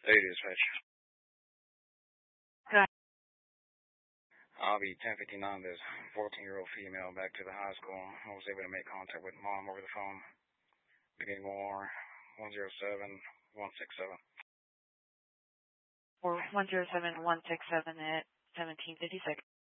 Hey, dispatch. Go ahead. I'll be 1059. This 14-year-old female back to the high school. I was able to make contact with mom over the phone. We need more. 107167. Or 107167 at 1756.